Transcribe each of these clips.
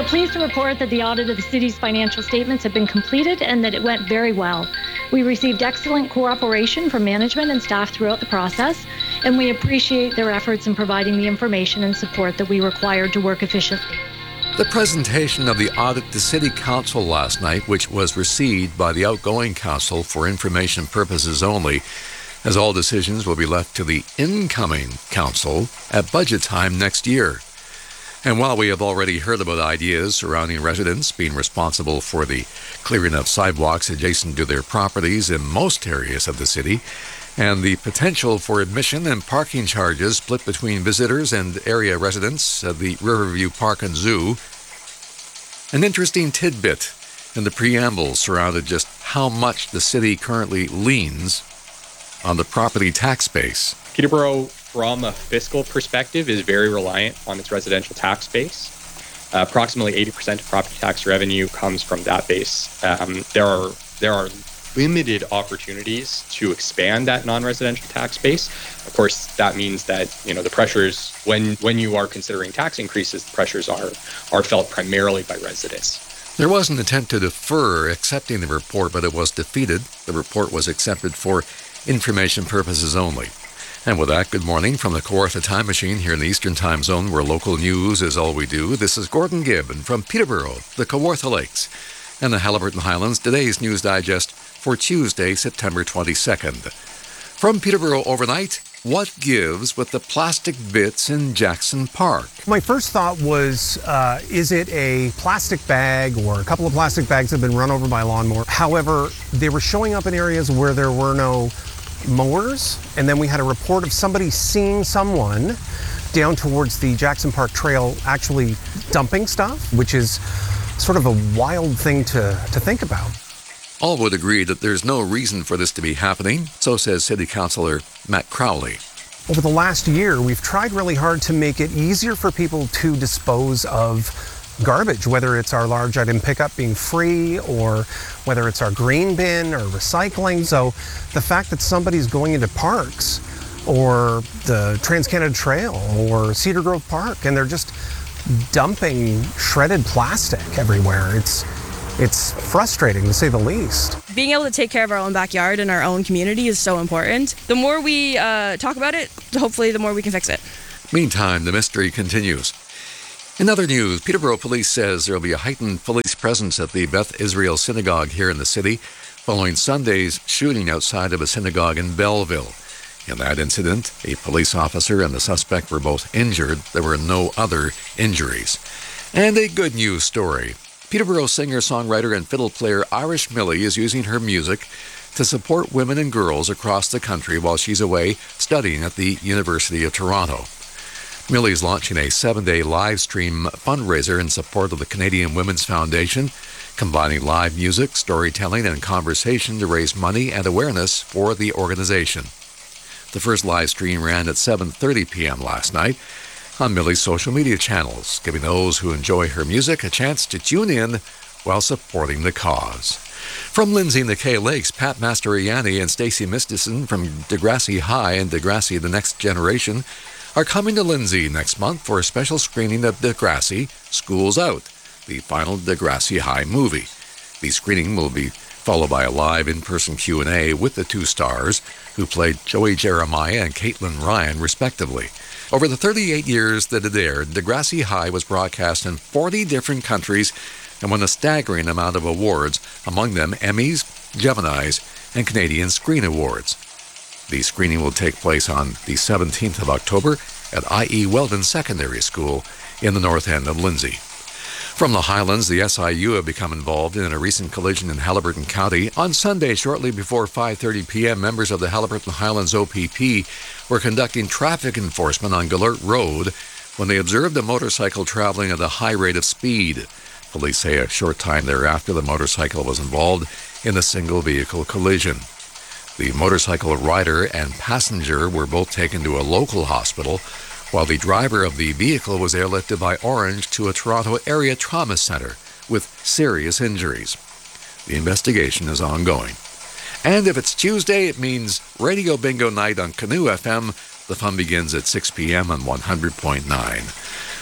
pleased to report that the audit of the city's financial statements have been completed and that it went very well. We received excellent cooperation from management and staff throughout the process, and we appreciate their efforts in providing the information and support that we required to work efficiently. The presentation of the audit to City Council last night, which was received by the outgoing council for information purposes only, as all decisions will be left to the incoming council at budget time next year. And while we have already heard about ideas surrounding residents being responsible for the clearing of sidewalks adjacent to their properties in most areas of the city, and the potential for admission and parking charges split between visitors and area residents at the Riverview Park and Zoo, an interesting tidbit in the preamble surrounded just how much the city currently leans on the property tax base. Peterborough, from a fiscal perspective, is very reliant on its residential tax base. Approximately 80% of property tax revenue comes from that base. There are limited opportunities to expand that non-residential tax base. Of course, that means that the pressures, when you are considering tax increases, the pressures are felt primarily by residents. There was an attempt to defer accepting the report, but it was defeated. The report was accepted for information purposes only. And with that, good morning from the Kawartha Time Machine here in the Eastern Time Zone, where local news is all we do. This is Gordon Gibb, and from Peterborough, the Kawartha Lakes, and the Haliburton Highlands, today's News Digest for Tuesday, September 22nd. From Peterborough overnight, what gives with the plastic bits in Jackson Park? My first thought was, is it a plastic bag or a couple of plastic bags that have been run over by a lawnmower? However, they were showing up in areas where there were no mowers, and then we had a report of somebody seeing someone down towards the Jackson Park Trail actually dumping stuff, which is sort of a wild thing to think about. All would agree that there's no reason for this to be happening, so says City Councillor Matt Crowley. Over the last year, we've tried really hard to make it easier for people to dispose of garbage, whether it's our large item pickup being free or whether it's our green bin or recycling. So the fact that somebody's going into parks or the Trans-Canada Trail or Cedar Grove Park and they're just dumping shredded plastic everywhere, it's frustrating to say the least. Being able to take care of our own backyard and our own community is so important. The more we talk about it, hopefully the more we can fix it. Meantime, the mystery continues. In other news, Peterborough Police says there will be a heightened police presence at the Beth Israel Synagogue here in the city following Sunday's shooting outside of a synagogue in Belleville. In that incident, a police officer and the suspect were both injured. There were no other injuries. And a good news story. Peterborough singer-songwriter and fiddle player Irish Millie is using her music to support women and girls across the country while she's away studying at the University of Toronto. Millie is launching a 7-day live stream fundraiser in support of the Canadian Women's Foundation, combining live music, storytelling, and conversation to raise money and awareness for the organization. The first live stream ran at 7:30 p.m. last night on Millie's social media channels, giving those who enjoy her music a chance to tune in while supporting the cause. From Lindsay and the Kay Lakes, Pat Mastroianni and Stacey Mistison from Degrassi High and Degrassi The Next Generation are coming to Lindsay next month for a special screening of Degrassi School's Out, the final Degrassi High movie. The screening will be followed by a live in-person Q&A with the two stars, who played Joey Jeremiah and Caitlin Ryan, respectively. Over the 38 years that it aired, Degrassi High was broadcast in 40 different countries and won a staggering amount of awards, among them Emmys, Geminis, and Canadian Screen Awards. The screening will take place on the 17th of October at I.E. Weldon Secondary School in the north end of Lindsay. From the Highlands, the SIU have become involved in a recent collision in Haliburton County. On Sunday, shortly before 5:30 p.m., members of the Haliburton Highlands OPP were conducting traffic enforcement on Gallert Road when they observed a motorcycle traveling at a high rate of speed. Police say a short time thereafter, the motorcycle was involved in a single-vehicle collision. The motorcycle rider and passenger were both taken to a local hospital, while the driver of the vehicle was airlifted by Orange to a Toronto area trauma center with serious injuries. The investigation is ongoing. And if it's Tuesday, it means Radio Bingo Night on Canoe FM. The fun begins at 6 p.m. on 100.9.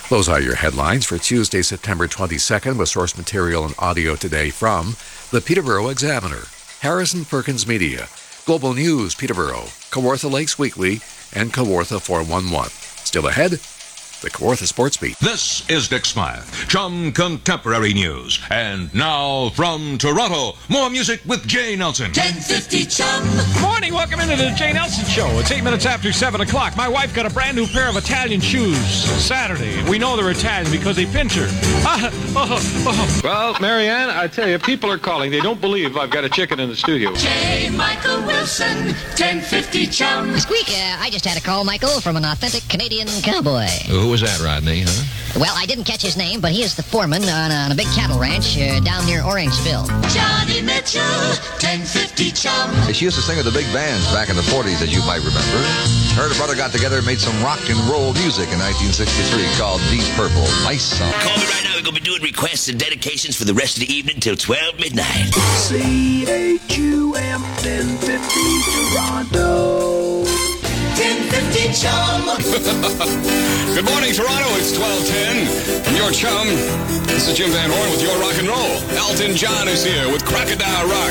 Those are your headlines for Tuesday, September 22nd, with source material and audio today from the Peterborough Examiner, Harrison Perkins Media, Global News Peterborough, Kawartha Lakes Weekly, and Kawartha 411. Still ahead, the Kawartha Sports Beat. This is Dick Smythe, Chum Contemporary News. And now from Toronto, more music with Jay Nelson. 1050 Chum. Morning, welcome into the Jay Nelson Show. It's 8 minutes after 7 o'clock. My wife got a brand new pair of Italian shoes Saturday. We know they're Italian because they pinch her. Well, Marianne, I tell you, people are calling. They don't believe I've got a chicken in the studio. J. Michael Wilson, 1050 Chum. Squeak, I just had a call, Michael, from an authentic Canadian cowboy. Who was that, Rodney, huh? Well, I didn't catch his name, but he is the foreman on a big cattle ranch down near Orangeville. Johnny Mitchell, 1050 Chum. She used to sing with the big bands back in the 40s, as you might remember. Her and her brother got together and made some rock and roll music in 1963 called Deep Purple. Nice song. Call me right now. We're going to be doing requests and dedications for the rest of the evening till 12 midnight. CHUM 1050 Toronto. 1050 Chum. Good morning, Toronto. It's 12:10. From your chum, this is Jim Van Horn with your rock and roll. Elton John is here with Crocodile Rock.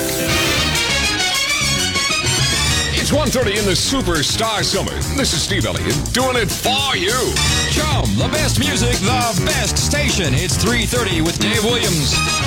It's 1:30 in the Superstar Summer. This is Steve Elliott doing it for you. Chum, the best music, the best station. It's 3:30 with Dave Williams.